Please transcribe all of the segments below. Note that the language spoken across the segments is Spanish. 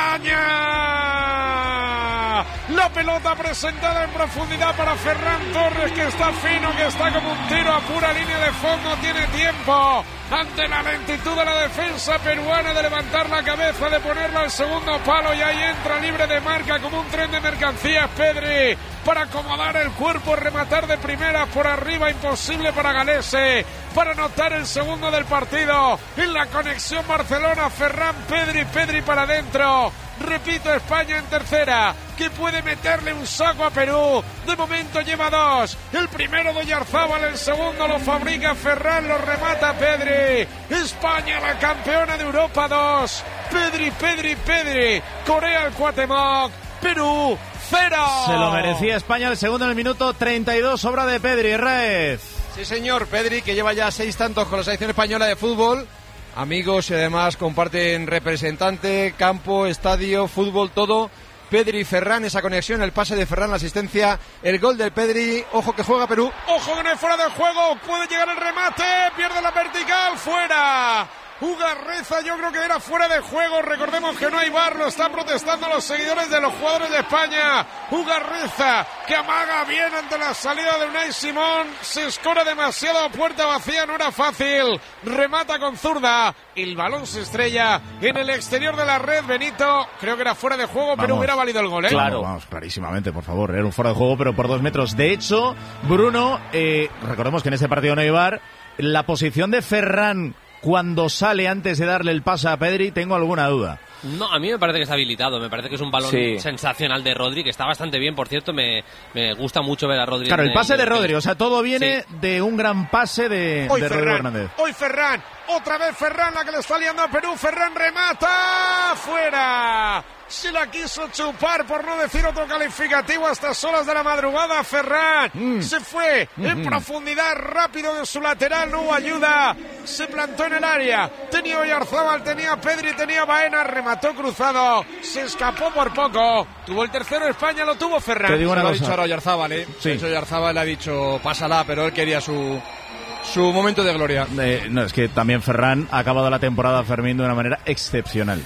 España. La pelota presentada en profundidad para Ferran Torres, que está fino, que está como un tiro a pura línea de fondo. Tiene tiempo ante la lentitud de la defensa peruana de levantar la cabeza, de ponerla al segundo palo, y ahí entra libre de marca como un tren de mercancías Pedri para acomodar el cuerpo, rematar de primeras por arriba, imposible para Galese, para anotar el segundo del partido. En la conexión Barcelona, Ferran, Pedri para adentro. Repito, España en tercera, que puede meterle un saco a Perú. De momento lleva dos. El primero de Oyarzábal, el segundo lo fabrica Ferran, lo remata Pedri. España, la campeona de Europa 2. Pedri. Corea el Cuauhtémoc. Perú 0. Se lo merecía España, el segundo en el minuto 32, obra de Pedri. Rez. Sí, señor, Pedri, que lleva ya 6 tantos con la selección española de fútbol. Amigos, y además comparten representante, campo, estadio, fútbol, todo. Pedri y Ferran, esa conexión, el pase de Ferran, la asistencia, el gol del Pedri. Ojo que juega Perú. Ojo que no es fuera de juego, puede llegar el remate, pierde la vertical, fuera. Ugarreza, yo creo que era fuera de juego. Recordemos que no hay VAR, lo están protestando los seguidores de los jugadores de España. Ugarreza, que amaga bien ante la salida de Unai Simón. Se escora demasiado a puerta vacía, no era fácil. Remata con zurda. El balón se estrella en el exterior de la red. Benito, creo que era fuera de juego, pero hubiera valido el gol, ¿eh? Claro, vamos, clarísimamente, por favor. Era un fuera de juego, pero por 2 metros. De hecho, Bruno, recordemos que en este partido no hay VAR. La posición de Ferran cuando sale antes de darle el pase a Pedri, tengo alguna duda. No, a mí me parece que está habilitado, me parece que es un balón sensacional de Rodri, que está bastante bien, por cierto, me gusta mucho ver a Rodri. Claro, el pase de Rodri, o sea, todo viene de un gran pase de Rodri Hernández. Hoy Ferran, otra vez Ferran, la que le está liando a Perú. Ferran remata, fuera. Se la quiso chupar, por no decir otro calificativo, a estas horas de la madrugada. Ferran se fue en profundidad, rápido de su lateral, no hubo ayuda, se plantó en el área. Tenía Oyarzábal, tenía Pedri, tenía Baena, remató cruzado, se escapó por poco. Tuvo el tercero España, lo tuvo Ferran. Te digo una cosa. Lo ha cosa. dicho ahora Oyarzábal, Sí. De hecho, Oyarzábal le ha dicho pásala, pero él quería su momento de gloria. No, es que también Ferran ha acabado la temporada, Fermín, de una manera excepcional.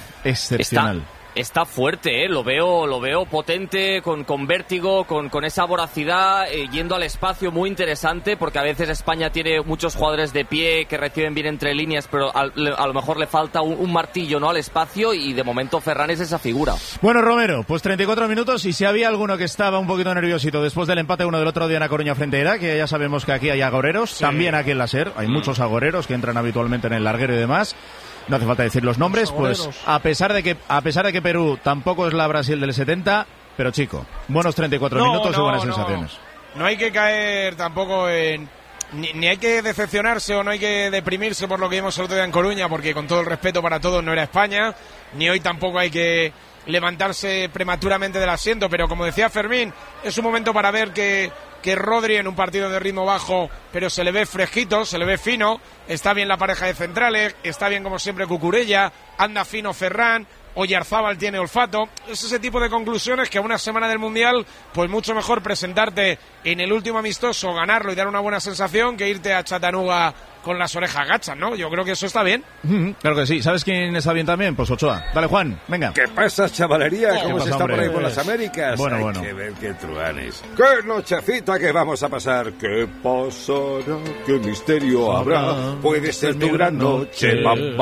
Está fuerte, lo veo potente, con vértigo, con esa voracidad, yendo al espacio, muy interesante, porque a veces España tiene muchos jugadores de pie que reciben bien entre líneas, pero a lo mejor le falta un martillo, ¿no?, al espacio, y de momento Ferran es esa figura. Bueno, Romero, pues 34 minutos, y si había alguno que estaba un poquito nerviosito después del empate 1 del otro día en A Coruña frente a Irak, que ya sabemos que aquí hay agoreros, también aquí en la SER hay muchos agoreros que entran habitualmente en el larguero y demás. No hace falta decir los nombres, pues a pesar de que Perú tampoco es la Brasil del 70, pero chico, buenos 34 minutos y buenas sensaciones. No hay que caer tampoco en... Ni hay que decepcionarse o no hay que deprimirse por lo que vimos el otro día en Coruña, porque con todo el respeto para todos no era España, ni hoy tampoco hay que levantarse prematuramente del asiento, pero como decía Fermín, es un momento para ver que Rodri, en un partido de ritmo bajo, pero se le ve fresquito, se le ve fino, está bien la pareja de centrales, está bien como siempre Cucurella, anda fino Ferran, Oyarzábal tiene olfato. Es ese tipo de conclusiones que a una semana del Mundial, pues mucho mejor presentarte en el último amistoso, ganarlo y dar una buena sensación, que irte a Chattanooga con las orejas gachas, ¿no? Yo creo que eso está bien. Claro que sí. ¿Sabes quién está bien también? Pues Ochoa. Dale, Juan, venga. ¿Qué pasa, chavalería? ¿Cómo se está hombre? por ahí por las Américas? Bueno. Hay que ver qué truanes. ¡Qué nochecita que vamos a pasar! ¿Qué pasará? ¿Qué misterio habrá? Puede ser tu gran noche.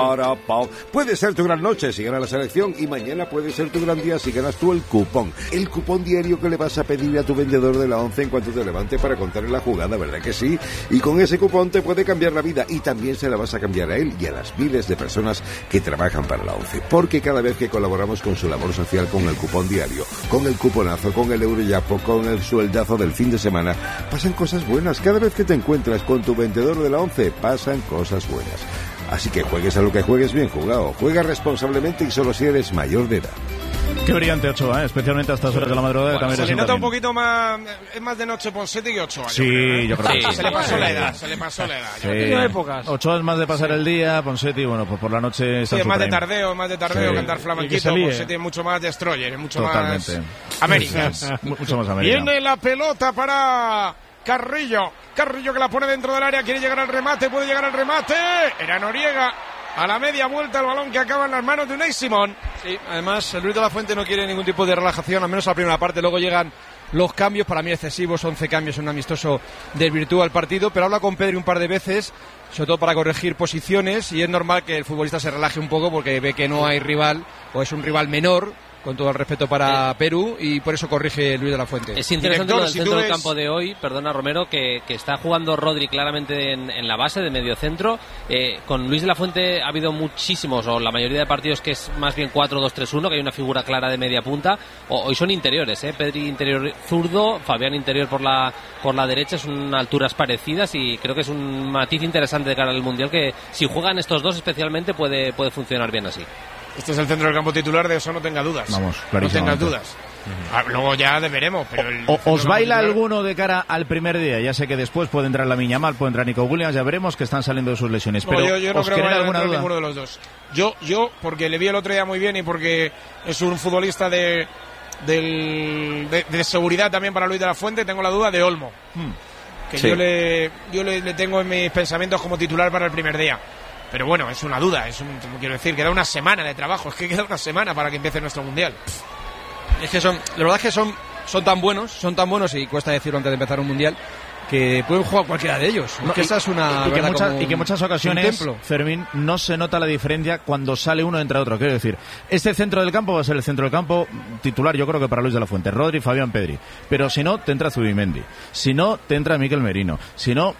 Puede ser tu gran noche si gana la selección, y mañana puede ser tu gran día si ganas tú el cupón. El cupón diario que le vas a pedir a tu vendedor de la ONCE en cuanto te levante para contarle la jugada, ¿verdad que sí? Y con ese cupón te puede cambiar la vida, y también se la vas a cambiar a él y a las miles de personas que trabajan para la ONCE, porque cada vez que colaboramos con su labor social con el cupón diario, con el cuponazo, con el Euroyapo, con el sueldazo del fin de semana, pasan cosas buenas. Cada vez que te encuentras con tu vendedor de la ONCE, pasan cosas buenas. Así que juegues a lo que juegues, bien jugado. Juega responsablemente y solo si eres mayor de edad. Qué brillante Ochoa, especialmente a estas horas de la madrugada. Bueno, también se le nota un poquito más, es más de noche Ponseti que Ochoa. Sí, yo creo que sí. Se le pasó la edad, Sí. Épocas. Ochoa es más de pasar el día, Ponseti, bueno, pues por la noche... Sí, es más de tardeo, cantar flamenquito. Ponseti es mucho más destroyer, es mucho totalmente más Américas. Mucho más América. Viene la pelota para Carrillo que la pone dentro del área, quiere llegar al remate, puede llegar al remate. Era Noriega. A la media vuelta el balón que acaba en las manos de Unai Simón. Sí, además Luis de la Fuente no quiere ningún tipo de relajación, al menos a la primera parte. Luego llegan los cambios, para mí excesivos, 11 cambios en un amistoso, desvirtúa el partido, pero habla con Pedri un par de veces, sobre todo para corregir posiciones, y es normal que el futbolista se relaje un poco porque ve que no hay rival, o es un rival menor, con todo el respeto para Perú, y por eso corrige Luis de la Fuente. Es interesante lo del centro del campo de hoy, perdona Romero, que está jugando Rodri claramente en la base de medio centro. Con Luis de la Fuente ha habido muchísimos, o la mayoría de partidos que es más bien 4-2-3-1, que hay una figura clara de media punta. Hoy son interiores, Pedri interior zurdo, Fabián interior por la derecha, son alturas parecidas, y creo que es un matiz interesante de cara al Mundial, que si juegan estos dos especialmente puede funcionar bien así. Este es el centro del campo titular, de eso no tenga dudas. Vamos, no tengas dudas. Luego ya veremos. Pero ¿Os baila alguno de cara al primer día? Ya sé que después puede entrar Lamine Yamal, puede entrar Nico Williams, ya veremos que están saliendo de sus lesiones. No, pero yo no ¿os creo que vaya a alguna entrar duda? ninguno de los dos. Yo, porque le vi el otro día muy bien y porque es un futbolista de seguridad también para Luis de la Fuente, tengo la duda de Olmo. Que sí. yo le tengo en mis pensamientos como titular para el primer día. Pero bueno, es una duda, quiero decir, queda una semana de trabajo, es que queda una semana para que empiece nuestro Mundial. Es que la verdad es que son tan buenos, y cuesta decirlo antes de empezar un Mundial, que pueden jugar cualquiera de ellos. No, que esa es una y que en muchas ocasiones, Fermín, no se nota la diferencia cuando sale uno entre otro. Quiero decir, este centro del campo va a ser el centro del campo titular, yo creo que para Luis de la Fuente, Rodri, Fabián, Pedri. Pero si no, te entra Zubimendi. Si no, te entra Mikel Merino. Si no,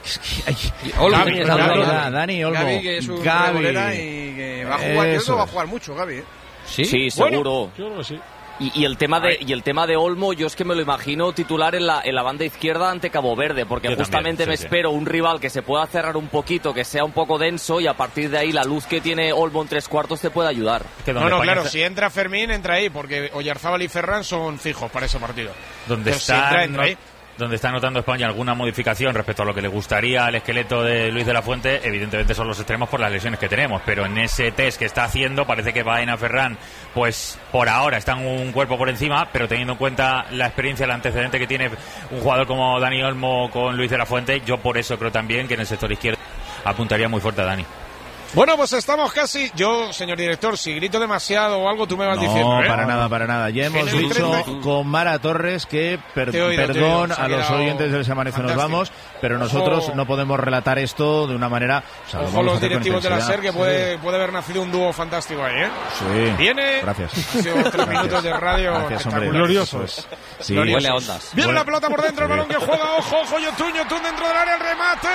Dani Olmo, Gavi, que es un revolera y que va a jugar, yo creo que va a jugar mucho, Gavi. Sí, seguro. Bueno, yo creo que sí. Y el tema de Olmo, yo es que me lo imagino titular en la banda izquierda ante Cabo Verde, porque yo justamente también, espero un rival que se pueda cerrar un poquito, que sea un poco denso, y a partir de ahí la luz que tiene Olmo en 3/4 te puede ayudar. Claro, si entra Fermín, entra ahí, porque Oyarzábal y Ferran son fijos para ese partido. Donde está notando España alguna modificación respecto a lo que le gustaría al esqueleto de Luis de la Fuente, evidentemente son los extremos por las lesiones que tenemos, pero en ese test que está haciendo parece que Baena, Ferran, pues por ahora están un cuerpo por encima, pero teniendo en cuenta la experiencia, el antecedente que tiene un jugador como Dani Olmo con Luis de la Fuente, yo por eso creo también que en el sector izquierdo apuntaría muy fuerte a Dani. Bueno, pues estamos casi. Yo, señor director, si grito demasiado o algo, tú me vas diciendo. No, para nada. Ya hemos dicho con Mara Torres que perdón a los oyentes del Se Amanece Nos Vamos, pero nosotros no podemos relatar esto de una manera. Ojo los directivos de la SER, que puede haber nacido un dúo fantástico ahí, ¿eh? Sí. Viene. Gracias. Ha sido 3 minutos de radio. Gracias, hombre. Gloriosos. Sí. Huele a ondas. Viene la pelota por dentro, el balón que juega. Ojo, Yotun dentro del área, el remate.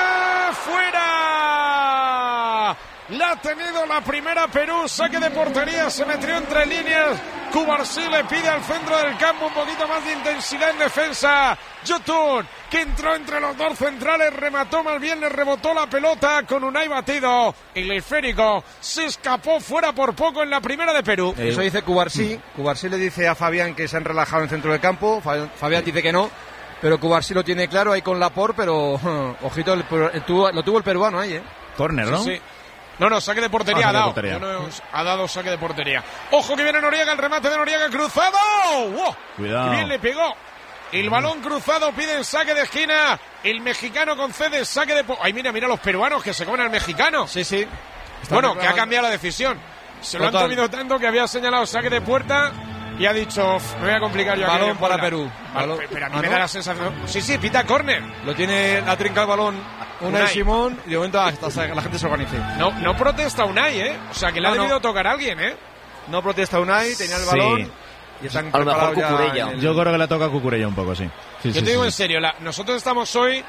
¡Fuera! La ha tenido la primera Perú, saque de portería, se metió entre líneas. Cubarsí le pide al centro del campo un poquito más de intensidad en defensa. Yotun, que entró entre los dos centrales, remató más bien, le rebotó la pelota con Unai batido. El esférico se escapó fuera por poco en la primera de Perú. Eso dice Cubarsí. Cubarsí le dice a Fabián que se han relajado en el centro del campo. Fabián dice que no, pero Cubarsí lo tiene claro ahí con Laporte, pero ojito, lo tuvo el peruano ahí, ¿eh? Córner, ¿no? Sí. No, saque de portería ha dado. Ha dado saque de portería. Ojo que viene Noriega, el remate de Noriega cruzado. ¡Wow! Cuidado. Bien le pegó. El balón cruzado, piden saque de esquina. El mexicano concede saque de... Ay, mira los peruanos que se comen al mexicano. Sí. Bueno, que ha cambiado la decisión. Se lo han comido tanto que había señalado saque de puerta y ha dicho, me voy a complicar yo aquí. Balón para Perú. Pero a mí me da la sensación... Sí, pita córner. Lo tiene, la trinca el balón Unai Simón, y de momento hasta la gente se organice. No protesta Unai, ¿eh? O sea, que le ha debido tocar a alguien, ¿eh? No protesta Unai, tenía el balón. Y están a lo mejor Cucurella. Yo creo que le toca a Cucurella un poco, sí. Yo te digo en serio, nosotros estamos hoy...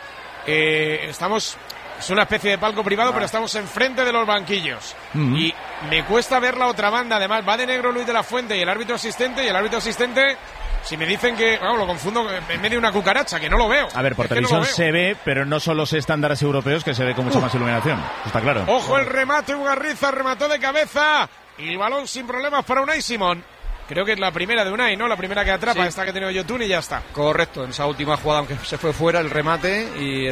es una especie de palco privado, pero estamos enfrente de los banquillos. Y me cuesta ver la otra banda. Además, va de negro Luis de la Fuente y el árbitro asistente. Si me dicen que, lo confundo en medio de una cucaracha, que no lo veo. A ver, por televisión se ve, pero no son los estándares europeos, que se ve con mucha más iluminación. Está claro. Ojo el remate, Ugarriza remató de cabeza. Y el balón sin problemas para Unai Simón. Creo que es la primera de Unai, ¿no? La primera que atrapa, esta que ha tenido Yotun y ya está. Correcto, en esa última jugada, aunque se fue fuera, el remate y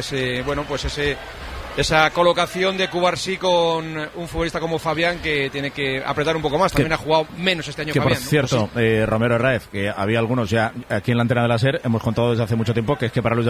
esa colocación de Cubarsí con un futbolista como Fabián, que tiene que apretar un poco más. También ha jugado menos este año Fabián. Por cierto, Romero Herráez, que había algunos ya aquí en la antena de la SER, hemos contado desde hace mucho tiempo que es que para Luis